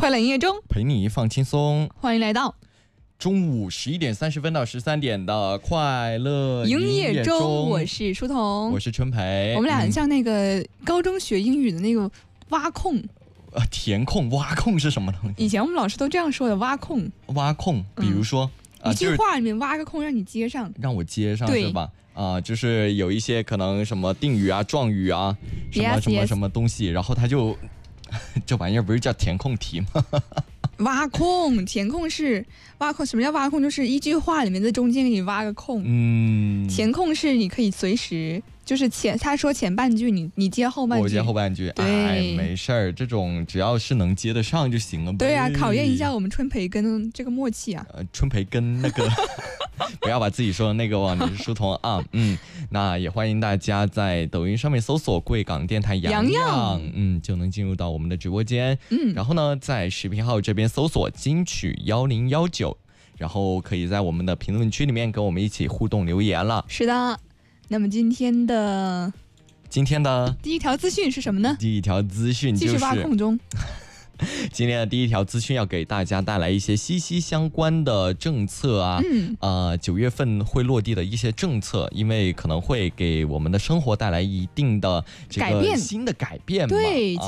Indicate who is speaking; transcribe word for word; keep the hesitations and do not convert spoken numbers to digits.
Speaker 1: 快乐音乐中
Speaker 2: 陪你放轻松，
Speaker 1: 欢迎来到
Speaker 2: 中午十一点三十分到十三点的快乐
Speaker 1: 音
Speaker 2: 乐
Speaker 1: 乐中，我是舒彤，
Speaker 2: 我是春培。
Speaker 1: 我们俩很像那个高中学英语的那个挖空，
Speaker 2: 呃，填空、挖空是什么东西？
Speaker 1: 以前我们老师都这样说的，挖空。
Speaker 2: 挖空，比如说、
Speaker 1: 嗯啊、一句话里面挖个空让你接上，
Speaker 2: 让我接上是吧？啊、呃，就是有一些可能什么定语啊、状语啊，什么
Speaker 1: yes,
Speaker 2: 什么
Speaker 1: yes.
Speaker 2: 什么东西，然后他就这玩意儿不是叫填空题吗？
Speaker 1: 挖空，填空是挖空。什么叫挖空？就是一句话里面在中间给你挖个空。
Speaker 2: 嗯，
Speaker 1: 填空是你可以随时，就是前他说前半句，你你接后半句，
Speaker 2: 我接后半句。
Speaker 1: 对，
Speaker 2: 哎，没事儿，这种只要是能接得上就行了。
Speaker 1: 对啊，考验一下我们春培跟这个默契啊。
Speaker 2: 呃，春培跟那个。不要把自己说的那个忘，你是书童啊，嗯，那也欢迎大家在抖音上面搜索贵港电台洋洋，嗯，就能进入到我们的直播间，嗯，然后呢，在视频号这边搜索金曲幺零幺九，然后可以在我们的评论区里面跟我们一起互动留言了。
Speaker 1: 是的，那么今天的
Speaker 2: 今天的
Speaker 1: 第一条资讯是什么呢？
Speaker 2: 第一条资讯就是
Speaker 1: 继续挖空中。
Speaker 2: 今天的第一条资讯要给大家带来一些息息相关的政策啊，嗯，呃，九月份会落地的一些政策，因为可能会给我们的生活带来一定的这个新的改变嘛，
Speaker 1: 对。